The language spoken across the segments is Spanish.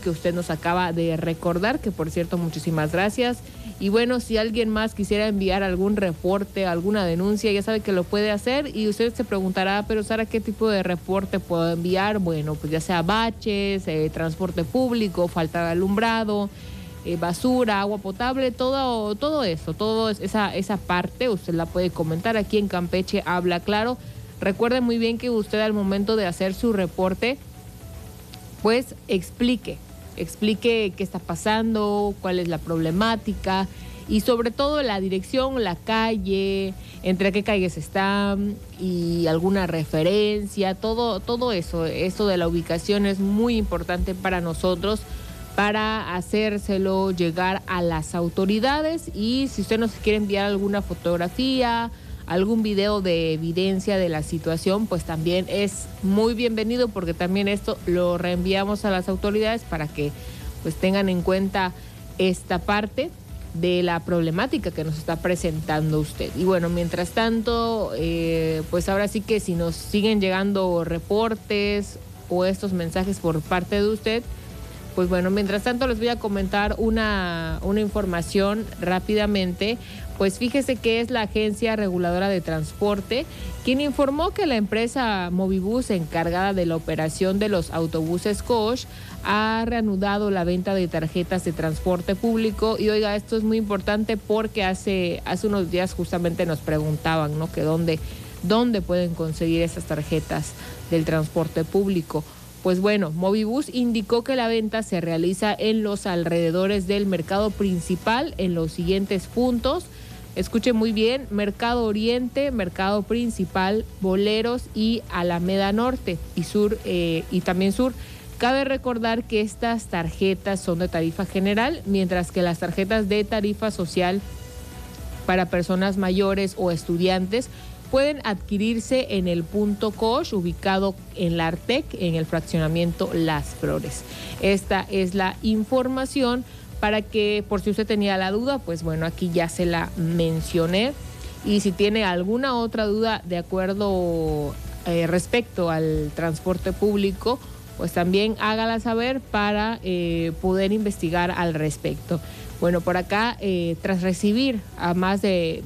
que usted nos acaba de recordar, que por cierto, muchísimas gracias. Y bueno, si alguien más quisiera enviar algún reporte, alguna denuncia, ya sabe que lo puede hacer. Y usted se preguntará, pero Sara, ¿qué tipo de reporte puedo enviar? Bueno, pues ya sea baches, transporte público, falta de alumbrado, basura, agua potable, todo eso, esa parte usted la puede comentar aquí en Campeche Habla Claro. Recuerde muy bien que usted al momento de hacer su reporte, pues explique qué está pasando, cuál es la problemática y sobre todo la dirección, la calle, entre qué calles están y alguna referencia, todo eso de la ubicación es muy importante para nosotros para hacérselo llegar a las autoridades. Y si usted nos quiere enviar alguna fotografía, algún video de evidencia de la situación, pues también es muy bienvenido, porque también esto lo reenviamos a las autoridades para que pues tengan en cuenta esta parte de la problemática que nos está presentando usted. Y bueno, mientras tanto, pues ahora sí que si nos siguen llegando reportes o estos mensajes por parte de usted, pues bueno, mientras tanto les voy a comentar una información rápidamente. Pues fíjese que es la Agencia Reguladora de Transporte quien informó que la empresa Movibus, encargada de la operación de los autobuses Coach, ha reanudado la venta de tarjetas de transporte público. Y oiga, esto es muy importante porque hace unos días justamente nos preguntaban, ¿no?, que dónde pueden conseguir esas tarjetas del transporte público. Pues bueno, Movibus indicó que la venta se realiza en los alrededores del mercado principal en los siguientes puntos. Escuche muy bien: Mercado Oriente, Mercado Principal, Boleros y Alameda Norte y Sur, y también Sur. Cabe recordar que estas tarjetas son de tarifa general, mientras que las tarjetas de tarifa social para personas mayores o estudiantes pueden adquirirse en el punto Coach, ubicado en la Artec, en el fraccionamiento Las Flores. Esta es la información para que, por si usted tenía la duda, pues bueno, aquí ya se la mencioné. Y si tiene alguna otra duda de acuerdo respecto al transporte público, pues también hágala saber para poder investigar al respecto. Bueno, por acá, tras recibir a más de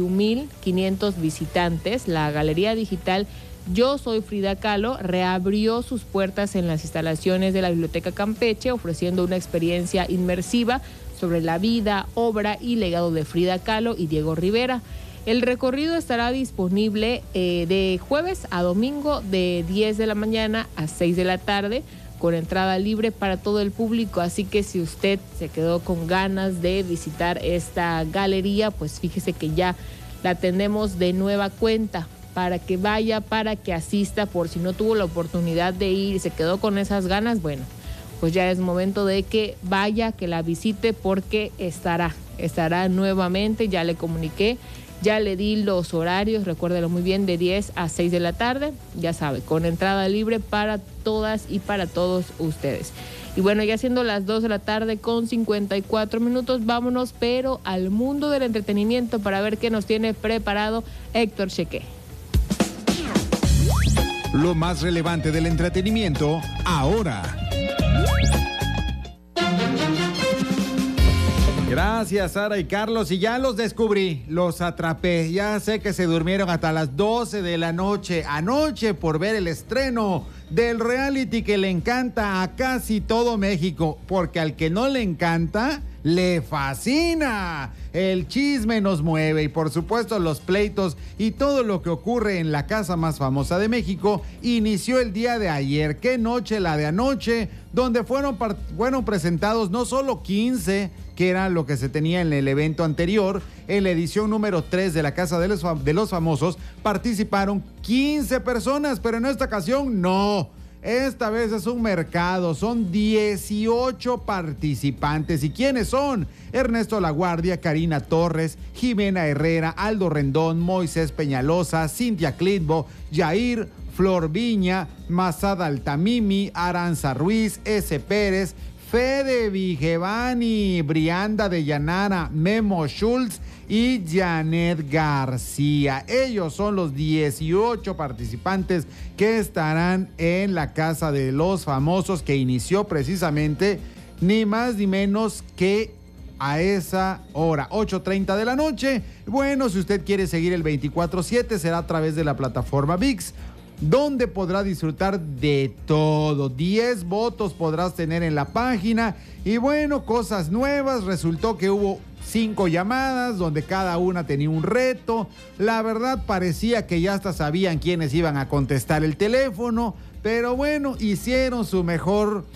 21,500 visitantes, la Galería Digital Yo Soy Frida Kahlo reabrió sus puertas en las instalaciones de la Biblioteca Campeche, ofreciendo una experiencia inmersiva sobre la vida, obra y legado de Frida Kahlo y Diego Rivera. El recorrido estará disponible de jueves a domingo de 10 de la mañana a 6 de la tarde, con entrada libre para todo el público. Así que si usted se quedó con ganas de visitar esta galería, pues fíjese que ya la tenemos de nueva cuenta para que vaya, para que asista, por si no tuvo la oportunidad de ir y se quedó con esas ganas. Bueno, pues ya es momento de que vaya, que la visite, porque estará nuevamente. Ya le comuniqué, ya le di los horarios, recuérdelo muy bien, de 10 a 6 de la tarde, ya sabe, con entrada libre para todas y para todos ustedes. Y bueno, ya siendo las 2 de la tarde con 54 minutos, vámonos pero al mundo del entretenimiento para ver qué nos tiene preparado Héctor Cheque. Lo más relevante del entretenimiento ahora. Gracias, Sara y Carlos. Y ya los descubrí, los atrapé. Ya sé que se durmieron hasta las 12 de la noche anoche por ver el estreno del reality que le encanta a casi todo México, porque al que no le encanta, le fascina. El chisme nos mueve y por supuesto los pleitos y todo lo que ocurre en la casa más famosa de México inició el día de ayer. Qué noche la de anoche, donde fueron presentados no solo 15, que era lo que se tenía en el evento anterior. En la edición número 3 de la Casa de los Famosos participaron 15 personas, pero en esta ocasión no. Esta vez es un mercado, son 18 participantes. ¿Y quiénes son? Ernesto Laguardia, Karina Torres, Jimena Herrera, Aldo Rendón, Moisés Peñalosa, Cintia Clitbo, Yair, Flor Viña, Masada Altamimi, Aranza Ruiz, S. Pérez, Fede Vigevani, Brianda de Llanara, Memo Schultz y Janet García. Ellos son los 18 participantes que estarán en la Casa de los Famosos, que inició precisamente ni más ni menos que a esa hora, 8:30 de la noche. Bueno, si usted quiere seguir el 24/7, será a través de la plataforma ViX, donde podrá disfrutar de todo. 10 votos podrás tener en la página. Y bueno, cosas nuevas. Resultó que hubo 5 llamadas, donde cada una tenía un reto. La verdad parecía que ya hasta sabían quiénes iban a contestar el teléfono. Pero bueno, hicieron su mejor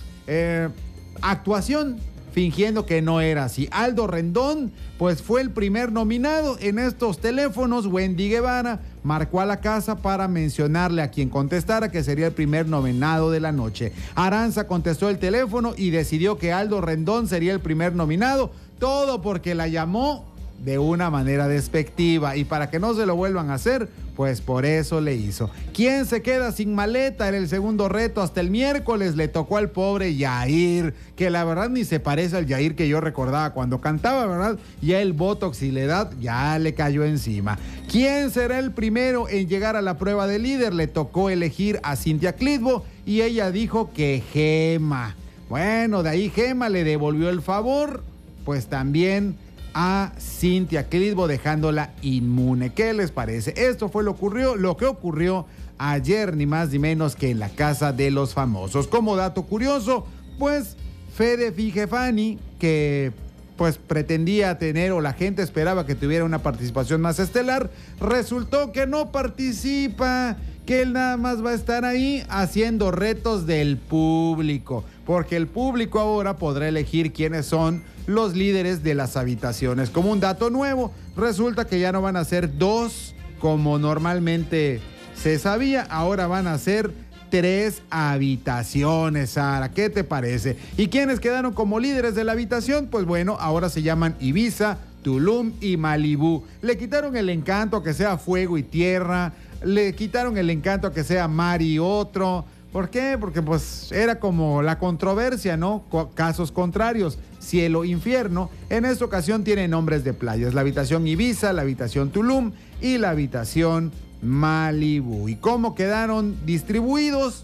actuación, fingiendo que no era así. Aldo Rendón, pues fue el primer nominado en estos teléfonos. Wendy Guevara marcó a la casa para mencionarle a quien contestara que sería el primer nominado de la noche. Aranza contestó el teléfono y decidió que Aldo Rendón sería el primer nominado. Todo porque la llamó de una manera despectiva, y para que no se lo vuelvan a hacer, pues por eso le hizo. ¿Quién se queda sin maleta? Era el segundo reto. Hasta el miércoles le tocó al pobre Yair, que la verdad ni se parece al Yair que yo recordaba cuando cantaba, ¿verdad? Ya el botox y la edad ya le cayó encima. ¿Quién será el primero en llegar a la prueba de líder? Le tocó elegir a Cintia Clitbo y ella dijo que Gema. Bueno, de ahí Gema le devolvió el favor, pues también a Cintia Clitbo, dejándola inmune. ¿Qué les parece? Esto fue lo que ocurrió ayer, ni más ni menos que en la Casa de los Famosos. Como dato curioso, pues Fede Vigefani, que pues pretendía tener, o la gente esperaba que tuviera una participación más estelar, resultó que no participa, que él nada más va a estar ahí haciendo retos del público, porque el público ahora podrá elegir quiénes son los líderes de las habitaciones. Como un dato nuevo, resulta que ya no van a ser 2 como normalmente se sabía, ahora van a ser 3 habitaciones, Sara. ¿Qué te parece? ¿Y quiénes quedaron como líderes de la habitación? Pues bueno, ahora se llaman Ibiza, Tulum y Malibú. Le quitaron el encanto a que sea fuego y tierra, le quitaron el encanto a que sea mar y otro. ¿Por qué? Porque pues era como la controversia, ¿no? Casos contrarios, cielo, infierno. En esta ocasión tiene nombres de playas: la habitación Ibiza, la habitación Tulum y la habitación Malibú. ¿Y cómo quedaron distribuidos?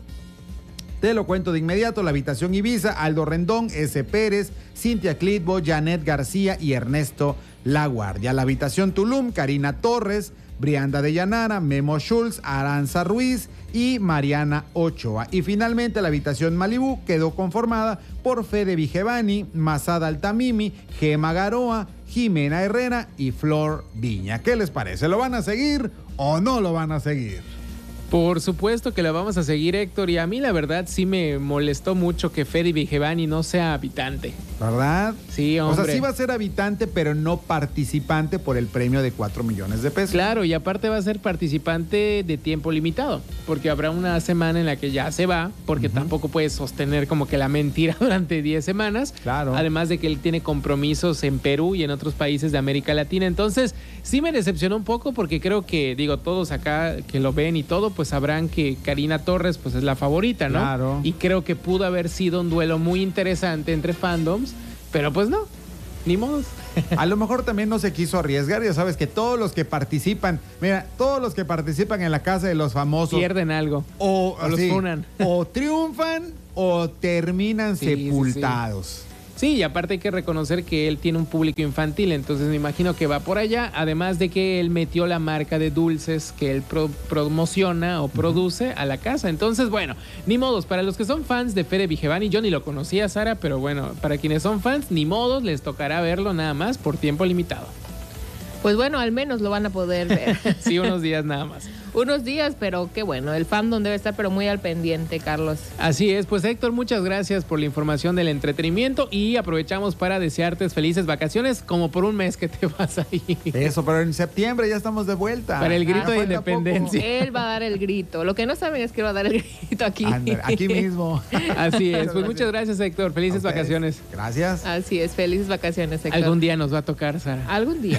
Te lo cuento de inmediato. La habitación Ibiza, Aldo Rendón, S. Pérez, Cintia Clitbo, Janet García y Ernesto Laguardia. La habitación Tulum, Karina Torres, Brianda de Llanara, Memo Schultz, Aranza Ruiz y Mariana Ochoa. Y finalmente la habitación Malibú quedó conformada por Fede Vigevani, Masada Altamimi, Gema Garoa, Jimena Herrera y Flor Viña. ¿Qué les parece? ¿Lo van a seguir o no lo van a seguir? Por supuesto que la vamos a seguir, Héctor, y a mí la verdad sí me molestó mucho que Fede Vigevani no sea habitante. ¿Verdad? Sí, hombre. O sea, sí va a ser habitante, pero no participante por el premio de 4 millones de pesos. Claro, y aparte va a ser participante de tiempo limitado, porque habrá una semana en la que ya se va, porque tampoco puede sostener como que la mentira durante 10 semanas. Claro. Además de que él tiene compromisos en Perú y en otros países de América Latina. Entonces, sí me decepcionó un poco, porque creo que, digo, todos acá que lo ven y todo, pues sabrán que Karina Torres pues es la favorita, ¿no? Claro. Y creo que pudo haber sido un duelo muy interesante entre fandoms, pero pues no, ni modo. A lo mejor también no se quiso arriesgar. Ya sabes que todos los que participan, mira, todos los que participan en la Casa de los Famosos Pierden algo. o los funan. O triunfan o terminan sepultados. Sí, y aparte hay que reconocer que él tiene un público infantil, entonces me imagino que va por allá, además de que él metió la marca de dulces que él promociona o produce a la casa. Entonces, bueno, ni modos, para los que son fans de Fede Vigevani, yo ni lo conocía, Sara, pero bueno, para quienes son fans, ni modos, les tocará verlo nada más por tiempo limitado. Pues bueno, al menos lo van a poder ver. Sí, unos días nada más. Unos días, pero qué bueno, el fandom debe estar pero muy al pendiente, Carlos. Así es, pues Héctor, muchas gracias por la información del entretenimiento y aprovechamos para desearte felices vacaciones, como por un mes que te vas ahí. Eso, pero en septiembre ya estamos de vuelta. Para el grito de independencia. Él va a dar el grito. Lo que no saben es que va a dar el grito aquí. Aquí mismo. Así es, pues muchas gracias, Héctor, felices vacaciones. Gracias. Así es, felices vacaciones, Héctor. Algún día nos va a tocar, Sara. Algún día.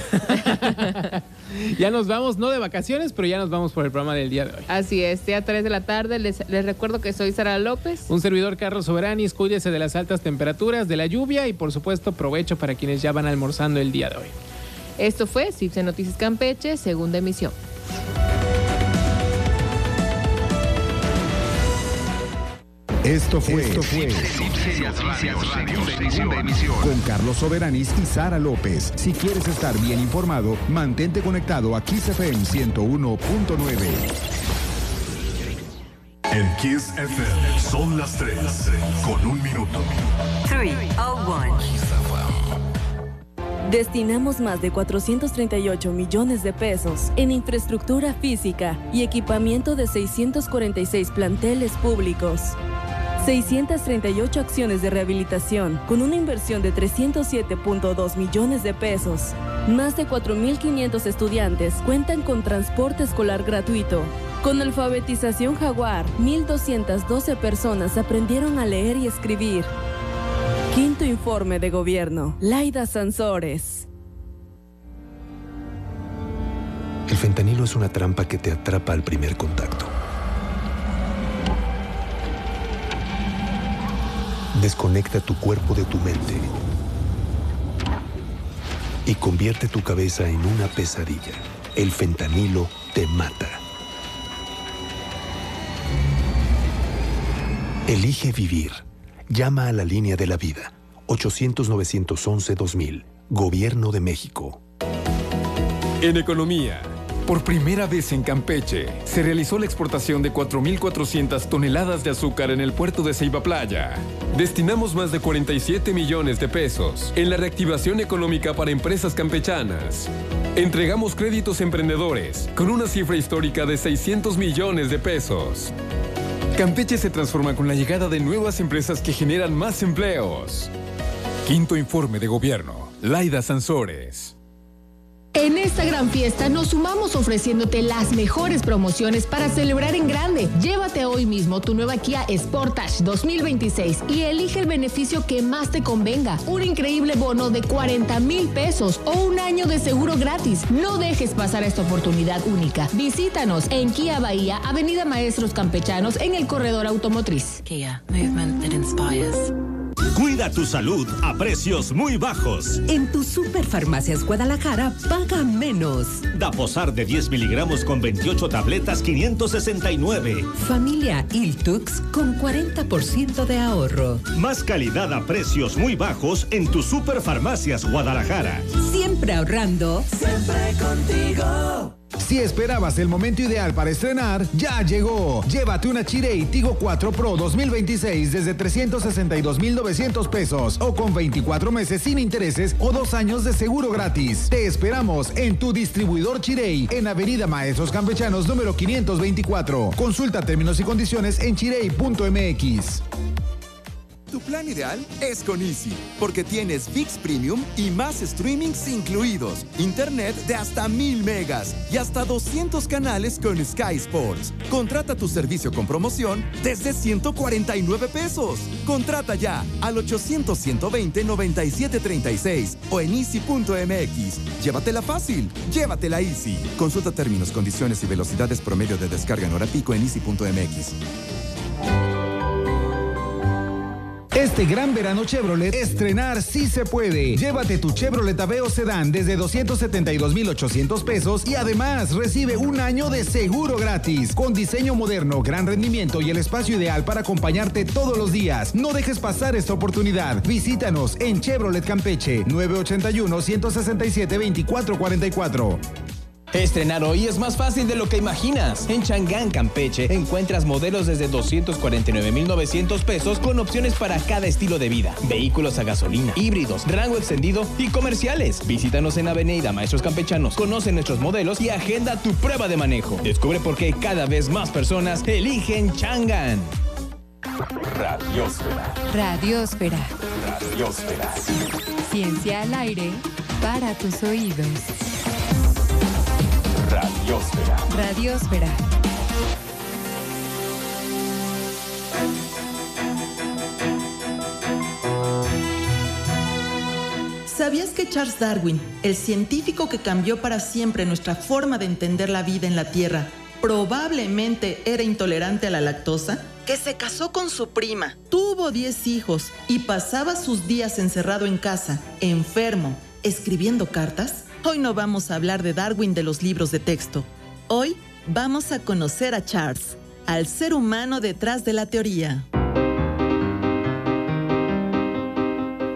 Ya nos vamos, no de vacaciones, pero ya nos vamos por el programa del día de hoy. Así es, ya 3 de la tarde. Les recuerdo que soy Sara López. Un servidor, Carlos Soberanis. Cuídese de las altas temperaturas, de la lluvia y por supuesto provecho para quienes ya van almorzando el día de hoy. Esto fue CIPSE Noticias Campeche, segunda emisión. Esto fue Noticias Radio, segunda emisión. Con Carlos Soberanis y Sara López. Si quieres estar bien informado, mantente conectado a Kiss FM 101.9. En Kiss FM son las 3 con 1 minuto. 3:01. Destinamos más de 438 millones de pesos en infraestructura física y equipamiento de 646 planteles públicos. 638 acciones de rehabilitación con una inversión de 307.2 millones de pesos. Más de 4.500 estudiantes cuentan con transporte escolar gratuito. Con alfabetización Jaguar, 1.212 personas aprendieron a leer y escribir. Quinto informe de gobierno. Laida Sansores. El fentanilo es una trampa que te atrapa al primer contacto. Desconecta tu cuerpo de tu mente y convierte tu cabeza en una pesadilla. El fentanilo te mata. Elige vivir. Llama a la línea de la vida. 800-911-2000. Gobierno de México. En economía. Por primera vez en Campeche, se realizó la exportación de 4.400 toneladas de azúcar en el puerto de Ceiba Playa. Destinamos más de 47 millones de pesos en la reactivación económica para empresas campechanas. Entregamos créditos a emprendedores con una cifra histórica de 600 millones de pesos. Campeche se transforma con la llegada de nuevas empresas que generan más empleos. Quinto informe de gobierno. Laida Sansores. En esta gran fiesta nos sumamos ofreciéndote las mejores promociones para celebrar en grande. Llévate hoy mismo tu nueva Kia Sportage 2026 y elige el beneficio que más te convenga. Un increíble bono de 40,000 pesos o un año de seguro gratis. No dejes pasar esta oportunidad única. Visítanos en Kia Bahía, Avenida Maestros Campechanos, en el corredor automotriz. Kia, movement that inspires. Cuida tu salud a precios muy bajos. En tu Superfarmacias Guadalajara, paga menos. Daposar de 10 miligramos con 28 tabletas, 569. Familia Iltux con 40% de ahorro. Más calidad a precios muy bajos en tu Superfarmacias Guadalajara. Siempre ahorrando. Siempre contigo. Si esperabas el momento ideal para estrenar, ya llegó. Llévate una Chery Tigo 4 Pro 2026 desde 362,900 pesos o con 24 meses sin intereses o 2 años de seguro gratis. Te esperamos en tu distribuidor Chery en Avenida Maestros Campechanos número 524. Consulta términos y condiciones en chery.mx. Tu plan ideal es con Easy, porque tienes ViX Premium y más streamings incluidos, internet de hasta 1,000 megas y hasta 200 canales con Sky Sports. Contrata tu servicio con promoción desde 149 pesos. Contrata ya al 800-120-9736 o en easy.mx. Llévatela fácil, llévatela Easy. Consulta términos, condiciones y velocidades promedio de descarga en hora pico en easy.mx. Este gran verano Chevrolet, estrenar sí se puede. Llévate tu Chevrolet Aveo Sedán desde 272,800 pesos y además recibe un año de seguro gratis. Con diseño moderno, gran rendimiento y el espacio ideal para acompañarte todos los días. No dejes pasar esta oportunidad. Visítanos en Chevrolet Campeche, 981-167-2444. Estrenar hoy es más fácil de lo que imaginas. En Chang'an, Campeche, encuentras modelos desde 249,900 pesos con opciones para cada estilo de vida. Vehículos a gasolina, híbridos, rango extendido y comerciales. Visítanos en Avenida Maestros Campechanos. Conoce nuestros modelos y agenda tu prueba de manejo. Descubre por qué cada vez más personas eligen Chang'an. Radiósfera. Radiósfera. Radiósfera. Ciencia al aire para tus oídos. Radiósfera. Radiósfera. ¿Sabías que Charles Darwin, el científico que cambió para siempre nuestra forma de entender la vida en la Tierra, probablemente era intolerante a la lactosa? Que se casó con su prima, tuvo 10 hijos y pasaba sus días encerrado en casa, enfermo, escribiendo cartas. Hoy no vamos a hablar de Darwin de los libros de texto. Hoy vamos a conocer a Charles, al ser humano detrás de la teoría.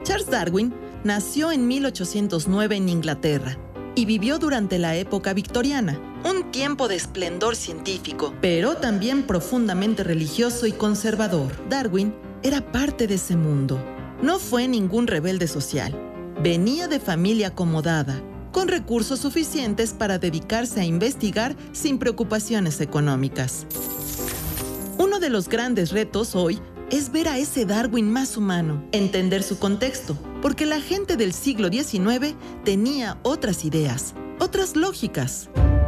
Charles Darwin nació en 1809 en Inglaterra y vivió durante la época victoriana, un tiempo de esplendor científico, pero también profundamente religioso y conservador. Darwin era parte de ese mundo. No fue ningún rebelde social. Venía de familia acomodada, con recursos suficientes para dedicarse a investigar sin preocupaciones económicas. Uno de los grandes retos hoy es ver a ese Darwin más humano, entender su contexto, porque la gente del siglo XIX tenía otras ideas, otras lógicas.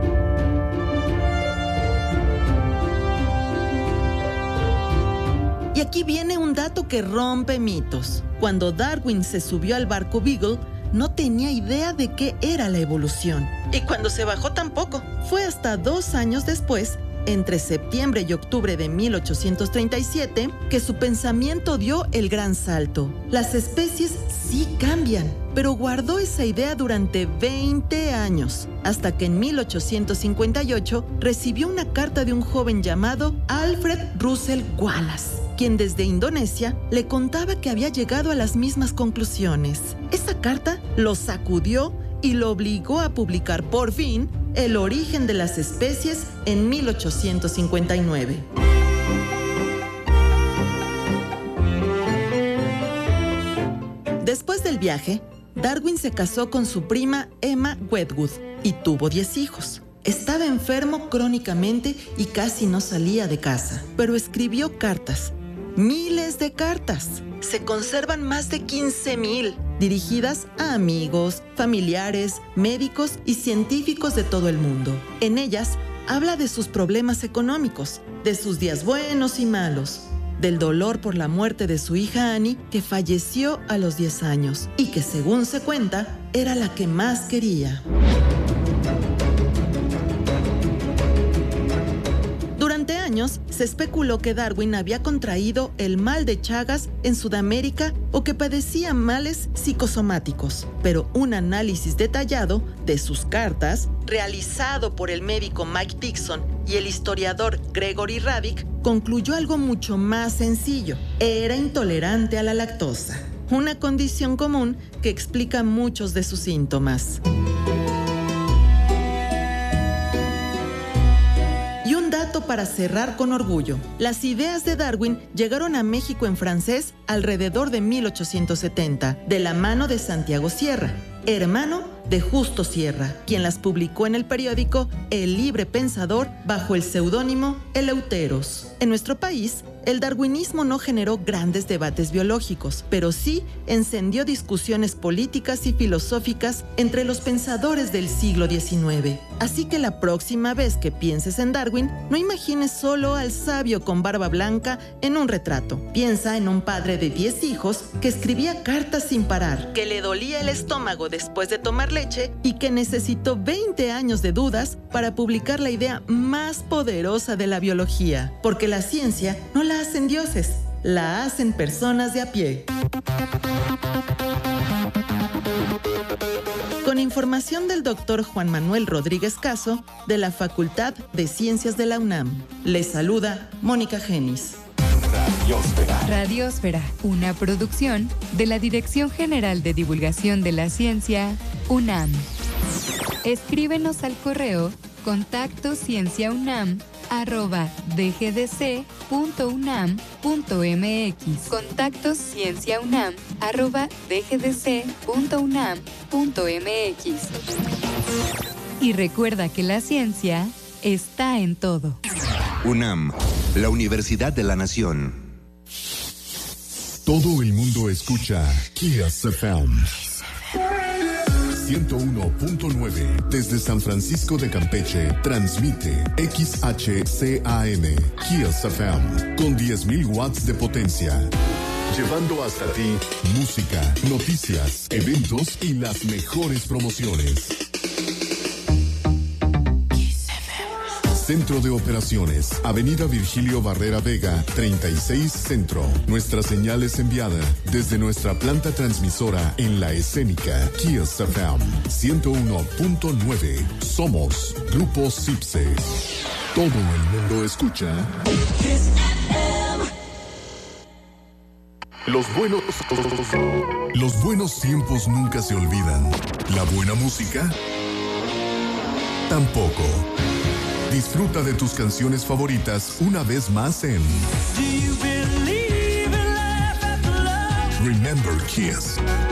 Y aquí viene un dato que rompe mitos. Cuando Darwin se subió al barco Beagle, no tenía idea de qué era la evolución. Y cuando se bajó tampoco. Fue hasta 2 años después, entre septiembre y octubre de 1837, que su pensamiento dio el gran salto. Las especies sí cambian, pero guardó esa idea durante 20 años, hasta que en 1858 recibió una carta de un joven llamado Alfred Russel Wallace, quien desde Indonesia le contaba que había llegado a las mismas conclusiones. Esa carta lo sacudió y lo obligó a publicar por fin El origen de las especies en 1859. Después del viaje, Darwin se casó con su prima Emma Wedgwood y tuvo 10 hijos. Estaba enfermo crónicamente y casi no salía de casa, pero escribió cartas. Miles de cartas. Se conservan más de 15,000, dirigidas a amigos, familiares, médicos y científicos de todo el mundo. En ellas, habla de sus problemas económicos, de sus días buenos y malos, del dolor por la muerte de su hija Annie, que falleció a los 10 años y que, según se cuenta, era la que más quería. Durante años, se especuló que Darwin había contraído el mal de Chagas en Sudamérica o que padecía males psicosomáticos, pero un análisis detallado de sus cartas, realizado por el médico Mike Dixon y el historiador Gregory Radic, concluyó algo mucho más sencillo. Era intolerante a la lactosa, una condición común que explica muchos de sus síntomas. Para cerrar con orgullo, las ideas de Darwin llegaron a México en francés alrededor de 1870, de la mano de Santiago Sierra, hermano de Justo Sierra, quien las publicó en el periódico El Libre Pensador bajo el seudónimo Eleuteros. En nuestro país, el darwinismo no generó grandes debates biológicos, pero sí encendió discusiones políticas y filosóficas entre los pensadores del siglo XIX. Así que la próxima vez que pienses en Darwin, no imagines solo al sabio con barba blanca en un retrato. Piensa en un padre de 10 hijos que escribía cartas sin parar, que le dolía el estómago después de tomar leche y que necesitó 20 años de dudas para publicar la idea más poderosa de la biología. Porque la ciencia no la hacen dioses, la hacen personas de a pie. Con información del Dr. Juan Manuel Rodríguez Caso, de la Facultad de Ciencias de la UNAM. Les saluda Mónica Genis. Radiosfera, una producción de la Dirección General de Divulgación de la Ciencia, UNAM. Escríbenos al correo contactoscienciaunam@dgdc.unam.mx. contactoscienciaunam@dgdc.unam.mx. Y recuerda que la ciencia está en todo. UNAM, la Universidad de la Nación. Todo el mundo escucha Kiss FM 101.9 desde San Francisco de Campeche. Transmite XHCAM Kiss FM con 10,000 watts de potencia. Llevando hasta ti música, noticias, eventos y las mejores promociones. Centro de Operaciones, Avenida Virgilio Barrera Vega, 36 Centro. Nuestra señal es enviada desde nuestra planta transmisora en La Escénica, Kiss FM 101.9. Somos Grupo CIPSE. Todo el mundo escucha. Los buenos tiempos nunca se olvidan. La buena música tampoco. Disfruta de tus canciones favoritas una vez más en Remember Kiss.